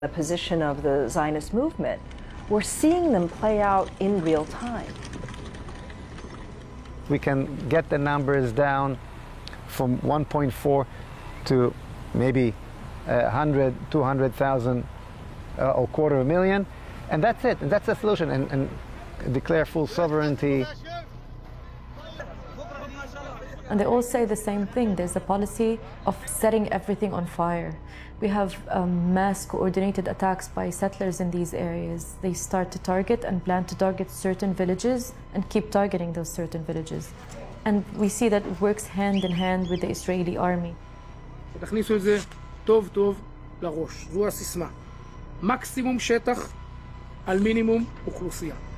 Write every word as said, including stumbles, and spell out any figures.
The position of the Zionist movement, we're seeing them play out in real time. We can get the numbers down from one point four to maybe one hundred, two hundred thousand uh, or quarter of a million, and that's it, and that's the solution, and, and declare full sovereignty. And they all say the same thing. There's a policy of setting everything on fire. We have um, mass coordinated attacks by settlers in these areas. They start to target and plan to target certain villages and keep targeting those certain villages. And we see that it works hand in hand with the Israeli army. תכניסו את זה טוב טוב לראש. זו הסיסמה. מקסימום שטח על מינימום אוכלוסייה.